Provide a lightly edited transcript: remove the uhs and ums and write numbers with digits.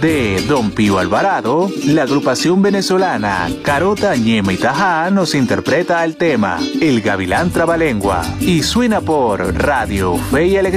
de Don Pío Alvarado, la agrupación venezolana Carota, Ñema y Tajá nos interpreta el tema El Gavilán Trabalengua y suena por Radio Fe y Alegría.